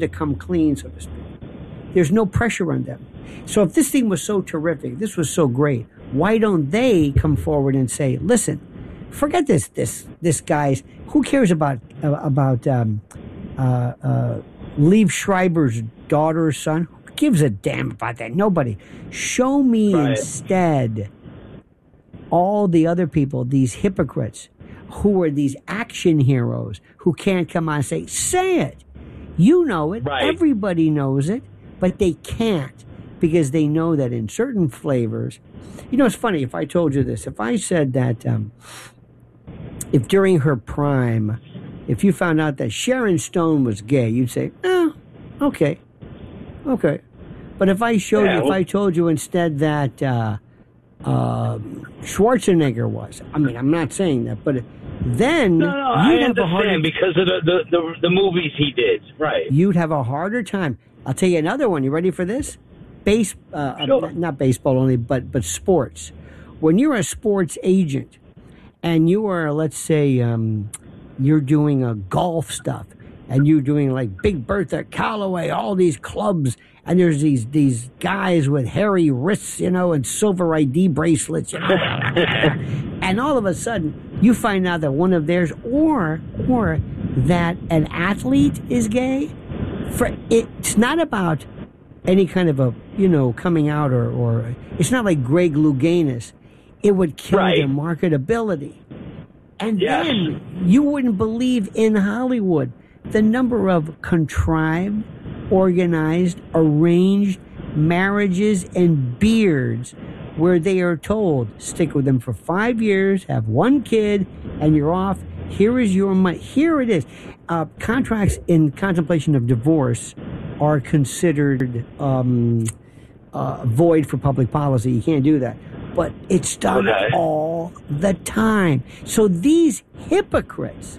to come clean, so to speak. There's no pressure on them. So if this thing was so terrific, this was so great, why don't they come forward and say, listen, forget this guy's, who cares about Liev Schreiber's daughter or son? Who gives a damn about that? Nobody. Show me instead all the other people, these hypocrites, who are these action heroes who can't come out and say it. You know it. Right. Everybody knows it, but they can't because they know that in certain flavors. You know, it's funny if I told you this. If I said that if during her prime, if you found out that Sharon Stone was gay, you'd say, oh, okay. But if I showed you, if I told you instead that Schwarzenegger was, I mean, I'm not saying that, but then I understand because of the movies he did, right? You'd have a harder time. I'll tell you another one. You ready for this? Sure. Not baseball only, but sports. When you're a sports agent and you are, let's say, you're doing a golf stuff and you're doing like Big Bertha, Callaway, all these clubs, and there's these guys with hairy wrists, you know, and silver ID bracelets, you know, and all of a sudden you find out that one of theirs or that an athlete is gay. It's not about any kind of a, you know, coming out or it's not like Greg Louganis. It would kill their marketability. And then you wouldn't believe in Hollywood the number of contrived, organized, arranged marriages and beards where they are told, stick with them for 5 years, have one kid, and you're off. Here is your money. Here it is. Contracts in contemplation of divorce are considered void for public policy. You can't do that. But it's done all the time. So these hypocrites,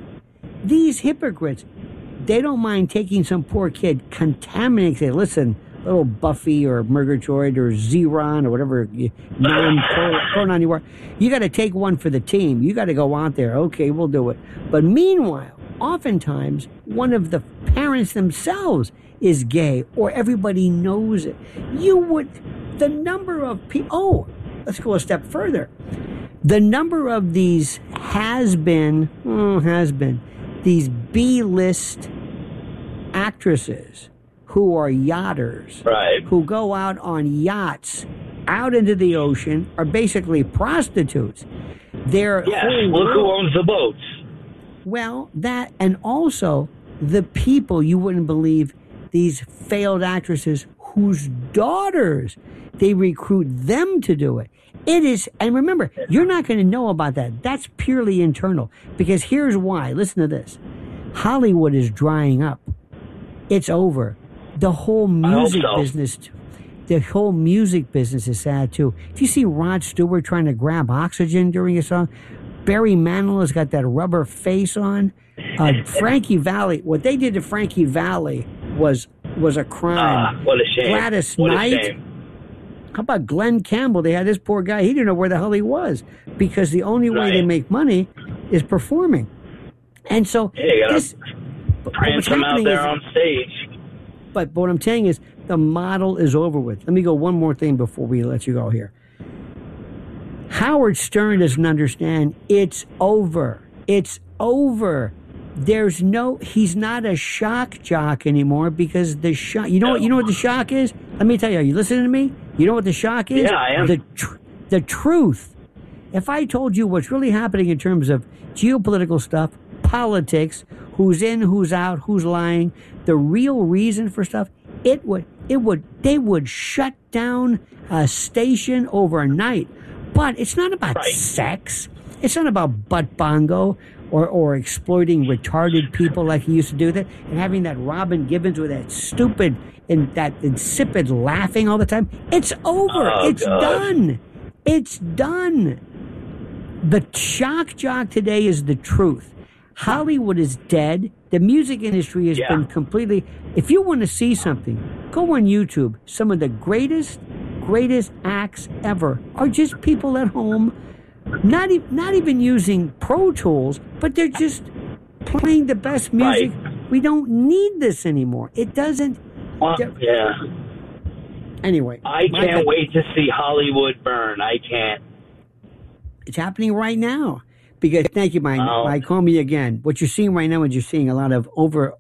they don't mind taking some poor kid, contaminating, say, listen, little Buffy or Murgatroyd or Xeron or whatever pronoun you are, you got to take one for the team. You got to go out there. Okay, we'll do it. But meanwhile, oftentimes, one of the parents themselves is gay or everybody knows it. The number of people, let's go a step further. The number of these these B-list actresses who are yachters, who go out on yachts, out into the ocean, are basically prostitutes. Look who owns the boats. Well, that, and also the people, you wouldn't believe, these failed actresses whose daughters, they recruit them to do it. It is, and remember, you're not going to know about that. That's purely internal. Because here's why. Listen to this. Hollywood is drying up. It's over. The whole music business is sad too. Do you see Rod Stewart trying to grab oxygen during a song? Barry Manilow has got that rubber face on. Frankie Valli, what they did to Frankie Valli was a crime. What a shame. Gladys Knight. How about Glenn Campbell? They had this poor guy. He didn't know where the hell he was because the only way they make money is performing. And so prance him out there on stage. But what I'm saying is the model is over with. Let me go one more thing before we let you go here. Howard Stern doesn't understand. It's over. It's over. He's not a shock jock anymore because the shock, you know what the shock is? Let me tell you, are you listening to me? You know what the shock is? Yeah, I am. The truth. If I told you what's really happening in terms of geopolitical stuff, politics, who's in, who's out, who's lying, the real reason for stuff, they would shut down a station overnight. But it's not about sex. It's not about butt bongo or exploiting retarded people like he used to do that, and having that Robin Givens with that stupid and that insipid laughing all the time. It's over. It's done. It's done. The shock jock today is the truth. Hollywood is dead. The music industry has been completely... If you want to see something, go on YouTube. Some of the greatest acts ever are just people at home, not even using Pro Tools, but they're just playing the best music We don't need this anymore. It doesn't. Well, yeah. Anyway. I can't wait to see Hollywood burn. I can't. It's happening right now. Because, thank you, Mike. Call me again. What you're seeing right now is you're seeing a lot of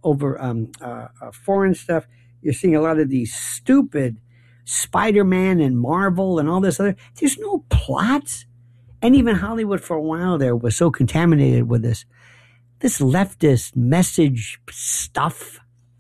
foreign stuff. You're seeing a lot of these stupid Spider-Man and Marvel and all this other. There's no plots. And even Hollywood for a while there was so contaminated with this leftist message stuff.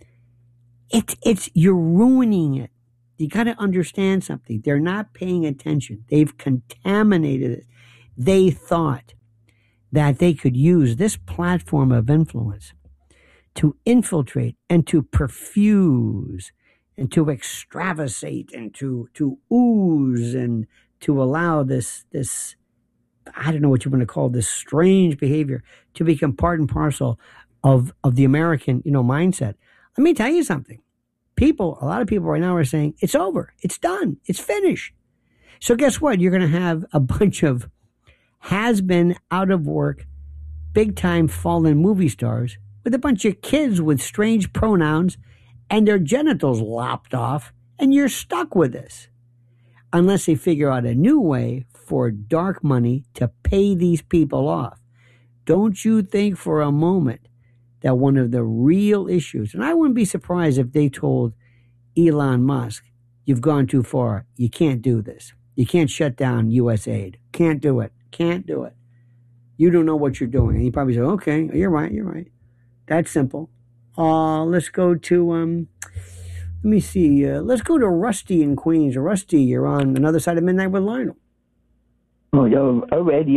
You're ruining it. You got to understand something. They're not paying attention. They've contaminated it. They thought that they could use this platform of influence to infiltrate and to perfuse and to extravasate and to ooze and to allow this I don't know what you want to call this strange behavior to become part and parcel of the American, mindset. Let me tell you something. A lot of people right now are saying it's over, it's done, it's finished. So guess what? You're going to have a bunch of has-been, out of work, big-time fallen movie stars with a bunch of kids with strange pronouns and their genitals lopped off, and you're stuck with this. Unless they figure out a new way for dark money to pay these people off. Don't you think for a moment that one of the real issues, and I wouldn't be surprised if they told Elon Musk, you've gone too far, you can't do this. You can't shut down USAID. Can't do it. Can't do it. You don't know what you're doing. And he probably said, okay, you're right. That's simple. Let's go to, let me see. Let's go to Rusty in Queens. Rusty, you're on Another Side of Midnight with Lionel. Oh, already.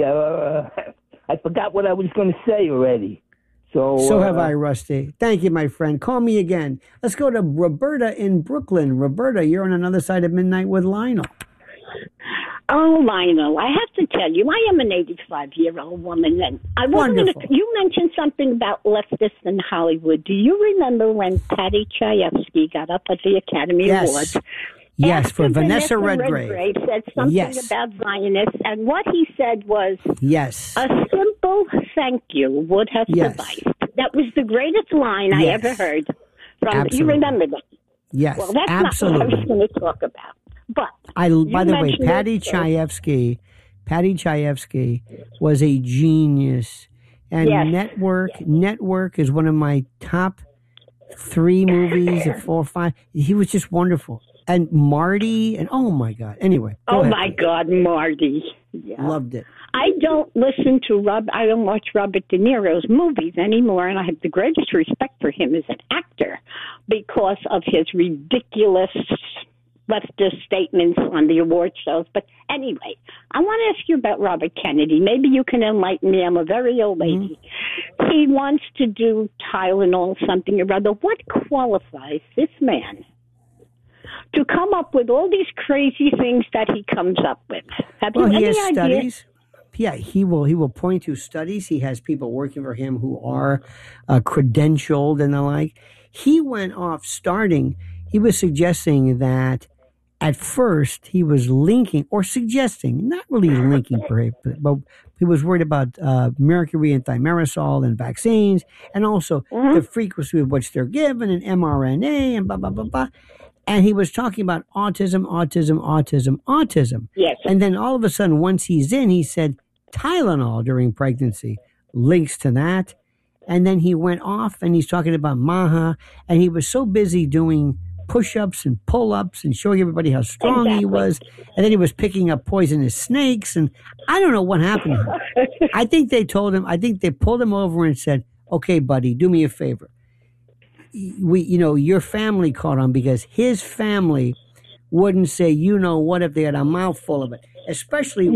I forgot what I was going to say already. So have I, Rusty. Thank you, my friend. Call me again. Let's go to Roberta in Brooklyn. Roberta, you're on Another Side of Midnight with Lionel. Oh, Lionel, I have to tell you, I am an 85-year-old woman, and I wasn't going to. You mentioned something about leftists in Hollywood. Do you remember when Patty Chayefsky got up at the Academy Awards? Yes, for Vanessa Redgrave. Said something about Zionists, and what he said was, a simple thank you would have sufficed. That was the greatest line I ever heard. You remember that? Yes, well, that's not what I was going to talk about. But by the way, Patty Chayefsky was a genius, and Network is one of my top 3 movies, 4 or 5. He was just wonderful, and Marty, and oh my God. Anyway, oh my God, Marty, loved it. I don't I don't watch Robert De Niro's movies anymore, and I have the greatest respect for him as an actor because of his ridiculous leftist statements on the award shows. But anyway, I want to ask you about Robert Kennedy. Maybe you can enlighten me. I'm a very old lady. Mm-hmm. He wants to do Tylenol, something or other. What qualifies this man to come up with all these crazy things that he comes up with? Have you any idea? Studies. Yeah, he will point to studies. He has people working for him who are credentialed and the like. He went off he was suggesting that at first he was linking or suggesting, not really linking but he was worried about mercury and thimerosal and vaccines, and also the frequency with which they're given and mRNA and blah, blah, blah, blah. And he was talking about autism. Yes. And then all of a sudden, once he's in, he said Tylenol during pregnancy links to that. And then he went off and he's talking about MAHA. And he was so busy doing push-ups and pull-ups and showing everybody how strong he was. And then he was picking up poisonous snakes. And I don't know what happened to him. I think they pulled him over and said, okay, buddy, do me a favor. Your family caught on because his family wouldn't say, what if they had a mouthful of it, especially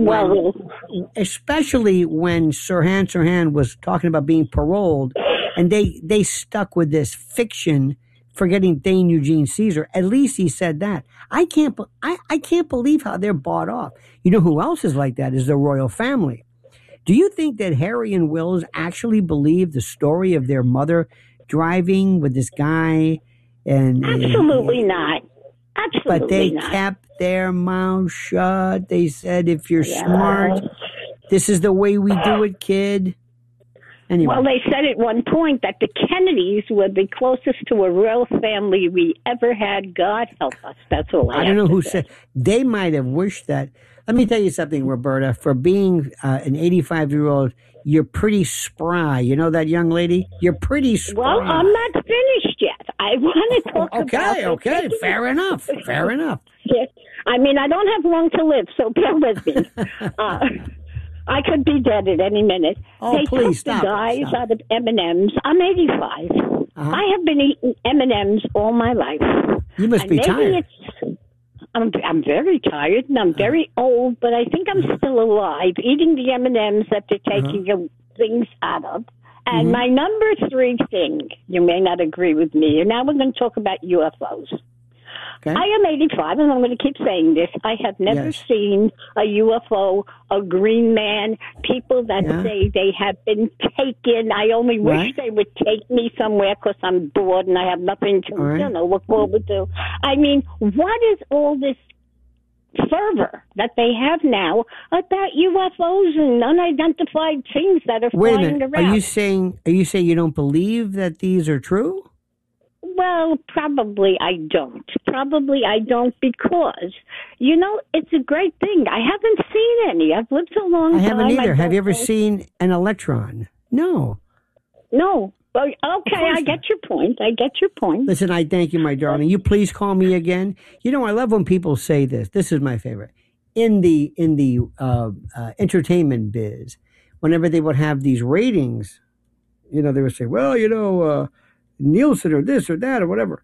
when Sirhan was talking about being paroled, and they stuck with this fiction, forgetting Thane Eugene Caesar. At least he said that. I can't believe how they're bought off. You know who else is like that is the royal family. Do you think that Harry and Wills actually believe the story of their mother driving with this guy? And absolutely not. Absolutely but they not. kept their mouth shut. They said, if you're smart, this is the way we do it, kid. Anyway. Well, they said at one point that the Kennedys were the closest to a royal family we ever had. God help us. That's all I don't know who say. said. They might have wished that. Let me tell you something, Roberta. For being an 85-year-old, you're pretty spry. You know that young lady? You're pretty spry. Well, I'm not finished yet. I want to talk about Okay. Fair enough. Yes. I mean, I don't have long to live, so bear with me. I could be dead at any minute. Oh, they please, took stop the guys it. out of M&Ms. I'm 85. Uh-huh. I have been eating M&Ms all my life. You must be tired. I'm very tired and I'm very old, but I think I'm still alive, eating the M&Ms that they're taking things out of. And my number 3 thing, you may not agree with me, and now we're going to talk about UFOs. Okay. I am 85, and I'm going to keep saying this. I have never seen a UFO, a green man, people that say they have been taken. I only wish they would take me somewhere because I'm bored and I have nothing to, look forward to. I mean, what is all this fervor that they have now about UFOs and unidentified things that are Wait a flying minute. around? Are you saying you don't believe that these are true? Well, probably I don't. Because, it's a great thing. I haven't seen any. I've lived a long time. I haven't either. Have you ever seen an electron? No. No. Well, okay, I get your point. Listen, I thank you, my darling. You please call me again. I love when people say this. This is my favorite. In the entertainment biz, whenever they would have these ratings, they would say, well, Nielsen or this or that or whatever.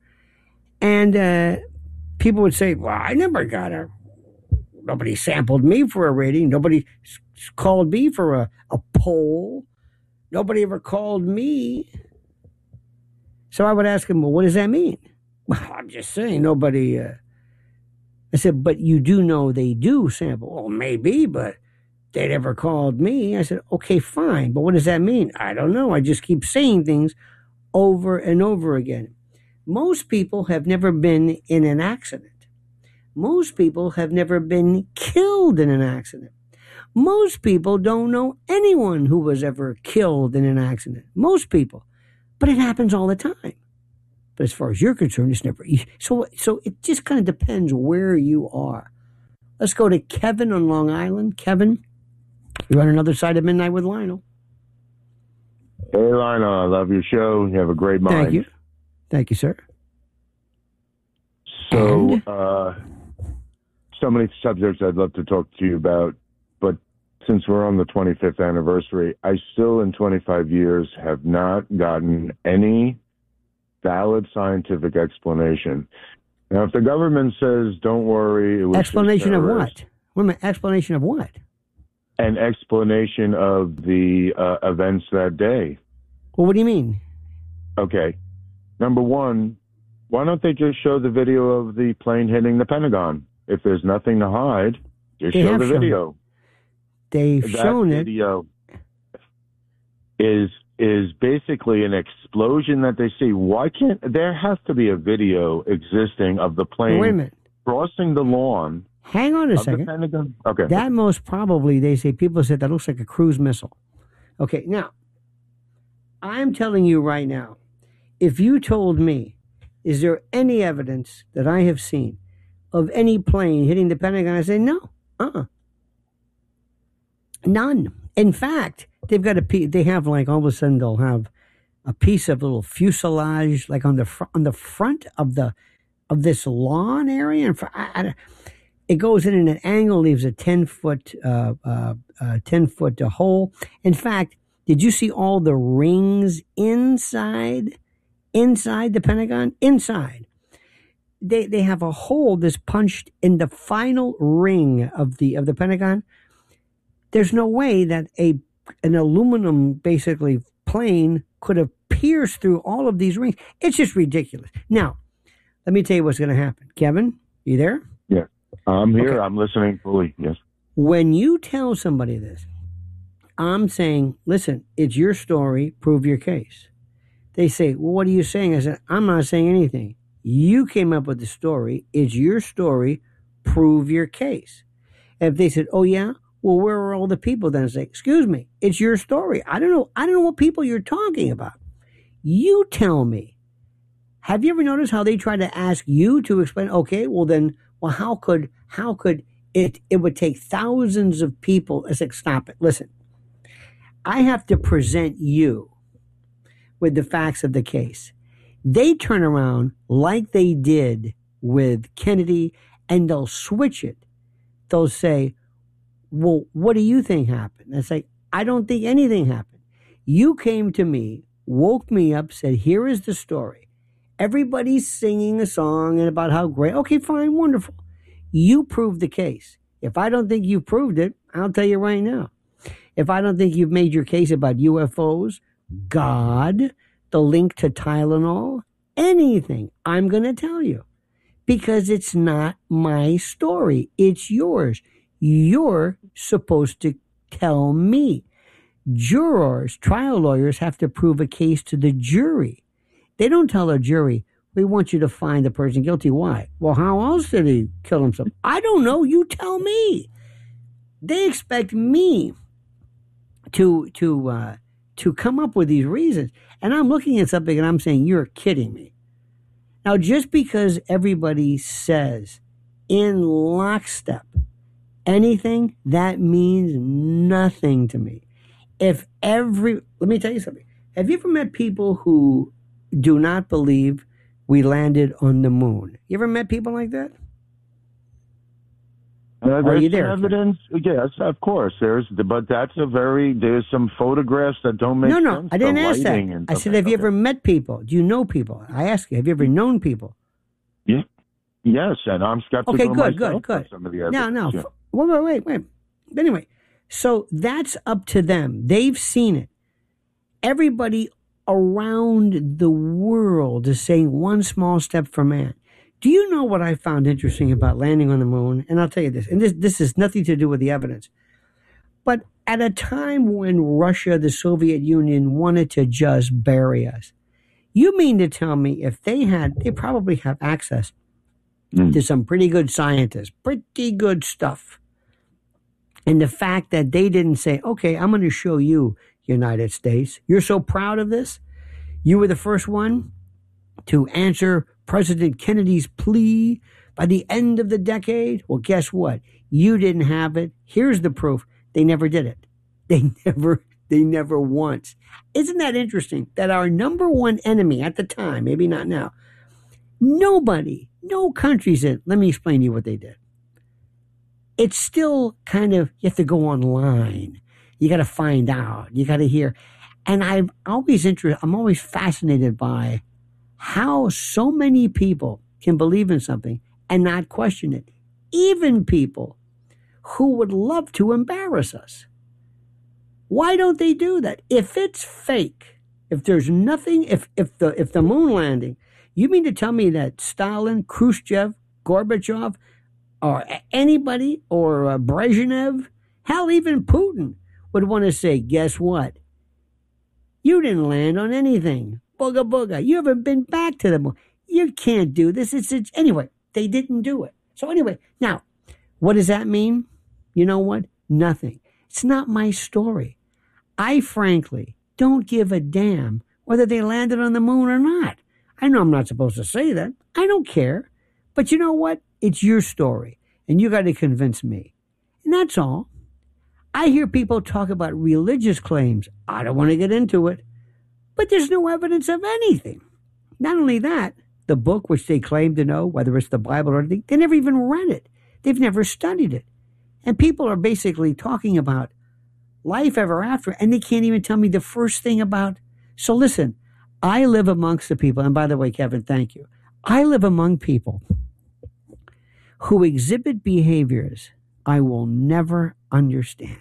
And people would say, well, I never got nobody sampled me for a rating. Nobody called me for a poll. Nobody ever called me. So I would ask him, well, what does that mean? Well, I'm just saying nobody. I said, but you do know they do sample. Well, maybe, but they never called me. I said, okay, fine. But what does that mean? I don't know. I just keep saying things over and over again. Most people have never been in an accident. Most people have never been killed in an accident. Most people don't know anyone who was ever killed in an accident. Most people. But it happens all the time. But as far as you're concerned, it's never. So it just kind of depends where you are. Let's go to Kevin on Long Island. Kevin, you're on another side of Midnight with Lionel. Hey, Lionel, I love your show. You have a great mind. Thank you. Thank you, sir. So, so many subjects I'd love to talk to you about, but since we're on the 25th anniversary, I still, in 25 years, have not gotten any valid scientific explanation. Now, if the government says, don't worry, it was explanation of what? Wait a minute, explanation of what? An explanation of the events that day. Well, what do you mean? Okay. Number one, why don't they just show the video of the plane hitting the Pentagon? If there's nothing to hide, just show the video. They've shown it. That video is basically an explosion that they see. Why can't there has to be a video existing of the plane wait a minute. Crossing the lawn? Hang on a second. Okay. That most probably, they say, people said that looks like a cruise missile. Okay, now, I'm telling you right now, if you told me, is there any evidence that I have seen of any plane hitting the Pentagon? I say, no. None. In fact, they have like all of a sudden they'll have a piece of little fuselage like on the front of this lawn area. It goes in an angle, leaves a 10-foot hole. In fact, did you see all the rings inside the Pentagon? Inside. They have a hole that's punched in the final ring of the Pentagon. There's no way that an aluminum basically plane could have pierced through all of these rings. It's just ridiculous. Now, let me tell you what's going to happen. Kevin, you there? Yeah, I'm here. Okay. I'm listening fully. Yes. When you tell somebody this, I'm saying, listen, it's your story. Prove your case. They say, well, what are you saying? I said, I'm not saying anything. You came up with the story. It's your story. Prove your case. And if they said, oh, yeah, well, where are all the people then? Say, excuse me, it's your story. I don't know what people you're talking about. You tell me. Have you ever noticed how they try to ask you to explain? Okay, well then, how could it would take thousands of people? It's like, stop it. Listen, I have to present you with the facts of the case. They turn around like they did with Kennedy, and they'll switch it. They'll say, well, what do you think happened? And it's like, I don't think anything happened. You came to me, woke me up, said, here is the story. Everybody's singing a song and about how great. Okay, fine, wonderful. You proved the case. If I don't think you proved it, I'll tell you right now. If I don't think you've made your case about UFOs, God, the link to Tylenol, anything, I'm going to tell you. Because it's not my story. It's yours. You're supposed to tell me. Jurors, trial lawyers have to prove a case to the jury. They don't tell a jury, we want you to find the person guilty. Why? Well, how else did he kill himself? I don't know. You tell me. They expect me to come up with these reasons. And I'm looking at something and I'm saying, you're kidding me. Now, just because everybody says in lockstep anything, that means nothing to me. Let me tell you something. Have you ever met people who do not believe we landed on the moon? You ever met people like that? Are you there? Evidence? Yes, of course. There's some photographs that don't make sense. No, I didn't ask that. I said, have you ever met people? Do you know people? I ask you, have you ever known people? Yeah. Yes, and I'm skeptical. Okay, good. Some of the evidence. No. Yeah. Wait. Anyway, so that's up to them. They've seen it. Everybody around the world is saying one small step for man. Do you know what I found interesting about landing on the moon? And I'll tell you this, and this has nothing to do with the evidence. But at a time when Russia, the Soviet Union, wanted to just bury us, you mean to tell me if they probably have access to some pretty good scientists, pretty good stuff. And the fact that they didn't say, okay, I'm going to show you, United States, you're so proud of this. You were the first one to answer President Kennedy's plea by the end of the decade. Well, guess what? You didn't have it. Here's the proof. They never did it. They never once. Isn't that interesting that our number one enemy at the time, maybe not now, no country said, let me explain to you what they did. It's still kind of, you have to go online. You got to find out. You got to hear. And I'm always fascinated by how so many people can believe in something and not question it. Even people who would love to embarrass us. Why don't they do that? If it's fake, if there's nothing, if the moon landing, you mean to tell me that Stalin, Khrushchev, Gorbachev, or anybody, or Brezhnev, hell, even Putin would want to say, guess what? You didn't land on anything. Booga booga. You haven't been back to the moon. You can't do this. Anyway, they didn't do it. So anyway, now, what does that mean? You know what? Nothing. It's not my story. I frankly don't give a damn whether they landed on the moon or not. I know I'm not supposed to say that. I don't care. But you know what? It's your story, and you got to convince me. And that's all. I hear people talk about religious claims. I don't want to get into it. But there's no evidence of anything. Not only that, the book which they claim to know, whether it's the Bible or anything, they never even read it. They've never studied it. And people are basically talking about life ever after, and they can't even tell me the first thing about. So listen, I live amongst the people, and by the way, Kevin, thank you. I live among people who exhibit behaviors I will never understand.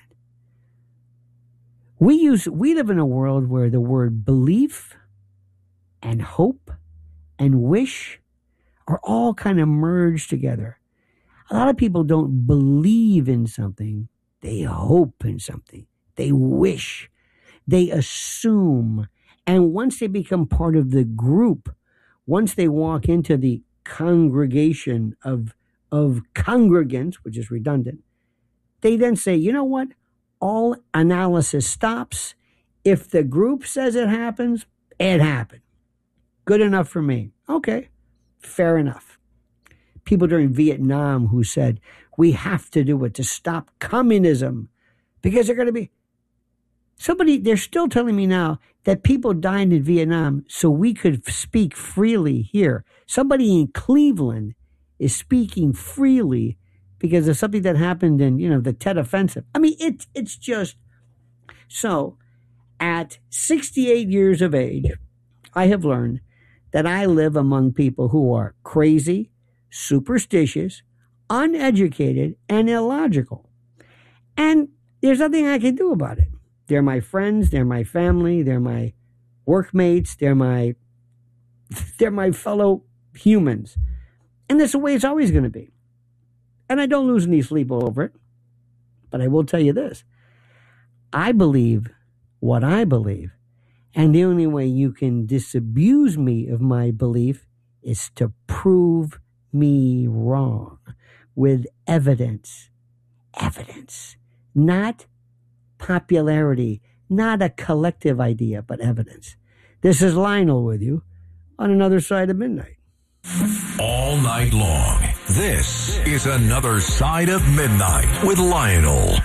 We live in a world where the word belief and hope and wish are all kind of merged together. A lot of people don't believe in something. They hope in something. They wish. They assume. And once they become part of the group, once they walk into the congregation of congregants, which is redundant, they then say, you know what? All analysis stops. If the group says it happens, it happened. Good enough for me. Okay, fair enough. People during Vietnam who said, we have to do it to stop communism because they're going to be... they're still telling me now that people died in Vietnam so we could speak freely here. Somebody in Cleveland is speaking freely because of something that happened in, the Tet Offensive. I mean, it's just... So, at 68 years of age, I have learned that I live among people who are crazy, superstitious, uneducated, and illogical. And there's nothing I can do about it. They're my friends, they're my family, they're my workmates, they're my fellow humans. And that's the way it's always going to be. And I don't lose any sleep over it. But I will tell you this. I believe what I believe. And the only way you can disabuse me of my belief is to prove me wrong with evidence. Evidence. Not popularity, not a collective idea, but evidence. This is Lionel with you on Another Side of Midnight. All night long, this is Another Side of Midnight with Lionel.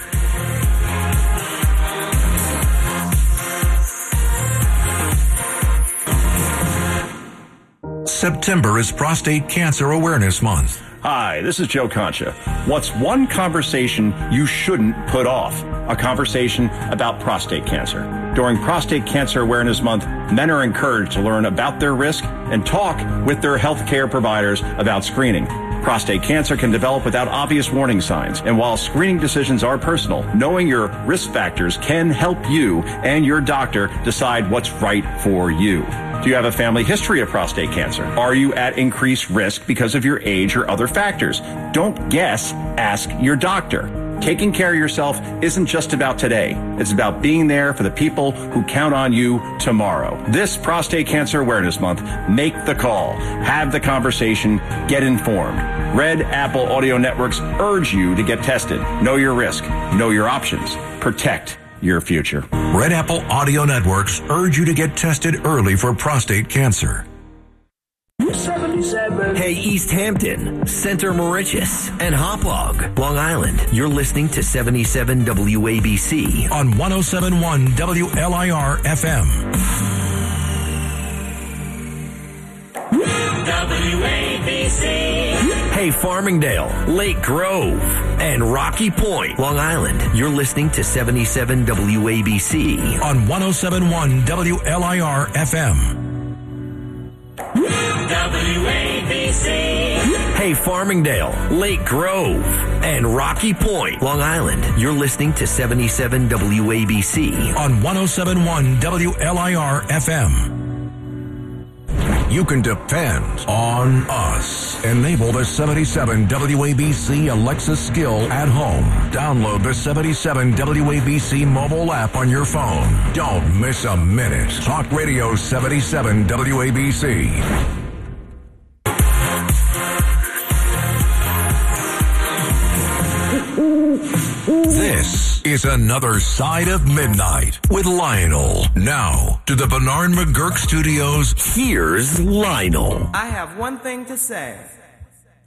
September is Prostate Cancer Awareness Month. Hi, this is Joe Concha. What's one conversation you shouldn't put off? A conversation about prostate cancer. During Prostate Cancer Awareness Month, men are encouraged to learn about their risk and talk with their healthcare providers about screening. Prostate cancer can develop without obvious warning signs, and while screening decisions are personal, knowing your risk factors can help you and your doctor decide what's right for you. Do you have a family history of prostate cancer? Are you at increased risk because of your age or other factors? Don't guess, ask your doctor. Taking care of yourself isn't just about today. It's about being there for the people who count on you tomorrow. This Prostate Cancer Awareness Month, make the call, have the conversation, get informed. Red Apple Audio Networks urge you to get tested. Know your risk, know your options, protect your future. Red Apple Audio Networks urge you to get tested early for prostate cancer. 77. Hey, East Hampton, Center Moriches, and Hauppauge, Long Island. You're listening to 77 WABC on 107.1 WLIR FM. WABC. Hey, Farmingdale, Lake Grove, and Rocky Point, Long Island. You're listening to 77 WABC on 107.1 WLIR FM. WABC. Hey, Farmingdale, Lake Grove, and Rocky Point, Long Island. You're listening to 77 WABC on 107.1 WLIR FM. You can depend on us. Enable the 77 WABC Alexa skill at home. Download the 77 WABC mobile app on your phone. Don't miss a minute. Talk Radio 77 WABC. This is Another Side of Midnight with Lionel. Now, to the Bernard McGurk Studios, here's Lionel. I have one thing to say.